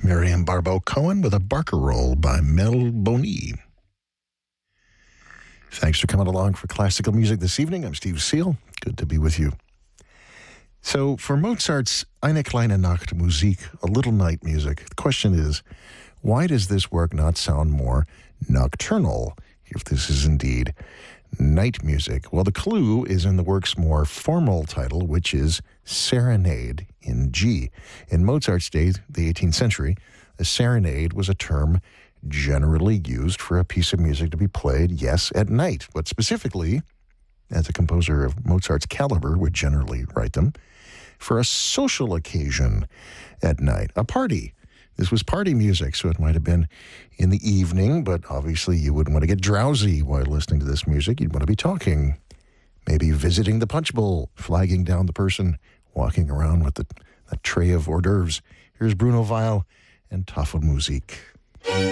Miriam Barbeau-Cohen with a Barcarolle by Mel Boney. Thanks for coming along for classical music this evening. I'm Steve Seal. Good to be with you. So for Mozart's Eine kleine Nacht Musik, a little night music, the question is, why does this work not sound more nocturnal, if this is indeed night music? Well, the clue is in the work's more formal title, which is Serenade in G. In Mozart's day, the 18th century, a serenade was a term generally used for a piece of music to be played, yes, at night, but specifically, as a composer of Mozart's caliber would generally write them, for a social occasion at night, a party. This was party music, so it might have been in the evening, but obviously you wouldn't want to get drowsy while listening to this music. You'd want to be talking, maybe visiting the punch bowl, flagging down the person walking around with a tray of hors d'oeuvres. Here's Bruno Weil and Tafelmusik.